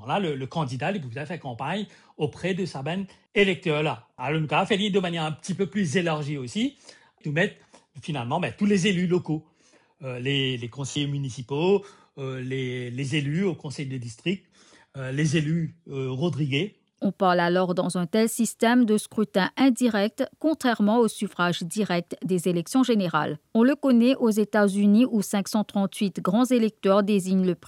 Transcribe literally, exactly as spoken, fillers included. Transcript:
moment-là, le, le candidat il pouvait faire campagne auprès de sa ben électeur-là. Alors, nous avons fait de manière un petit peu plus élargie aussi, nous mettre finalement ben, tous les élus locaux, euh, les, les conseillers municipaux, euh, les, les élus au conseil de district, euh, les élus euh, Rodriguez. On parle alors dans un tel système de scrutin indirect, contrairement au suffrage direct des élections générales. On le connaît aux États-Unis où cinq cent trente-huit grands électeurs désignent le